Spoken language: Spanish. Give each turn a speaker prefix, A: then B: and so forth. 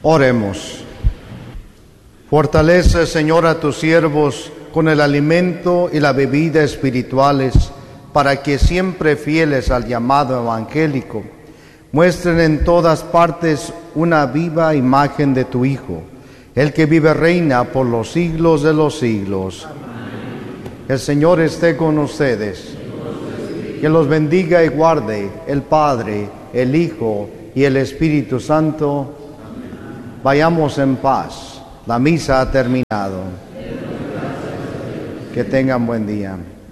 A: Oremos. Fortalece, Señor, a tus siervos con el alimento y la bebida espirituales, para que siempre fieles al llamado evangélico, muestren en todas partes una viva imagen de tu Hijo, el que vive y reina por los siglos de los siglos. Amén. El Señor esté con ustedes. Que los bendiga y guarde el Padre, el Hijo y el Espíritu Santo. Amén. Vayamos en paz. La misa ha terminado. Que tengan buen día.